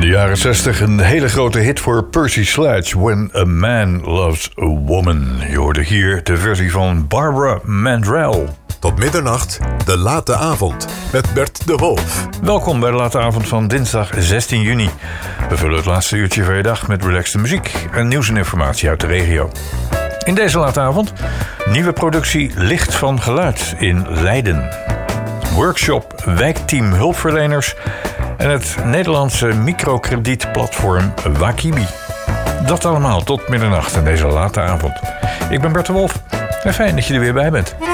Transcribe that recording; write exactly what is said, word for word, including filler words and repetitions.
de jaren zestig een hele grote hit voor Percy Sledge, When a Man Loves a Woman. Je hoorde hier de versie van Barbara Mandrell. Tot middernacht, de late avond, met Bert de Wolf. Welkom bij de late avond van dinsdag zestien juni. We vullen het laatste uurtje van je dag met relaxte muziek en nieuws en informatie uit de regio. In deze late avond nieuwe productie Licht van Geluid in Leiden. Workshop Wijkteam Hulpverleners en het Nederlandse microkredietplatform Wakibi. Dat allemaal tot middernacht in deze late avond. Ik ben Bert de Wolf en fijn dat je er weer bij bent.